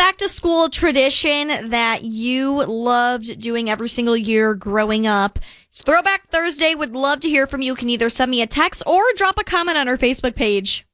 back to school tradition that you loved doing every single year growing up. It's Throwback Thursday. Would love to hear from you. You can either send me a text or drop a comment on our Facebook page.